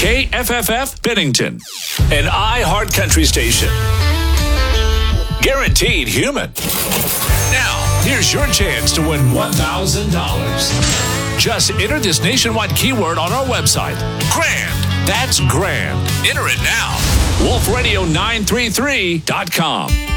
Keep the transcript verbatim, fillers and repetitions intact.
K F F F Bennington, an iHeart Country station. Guaranteed human. Now, here's your chance to win one thousand dollars. Just enter this nationwide keyword on our website. Grand. That's grand. Enter it now. wolf radio nine three three dot com.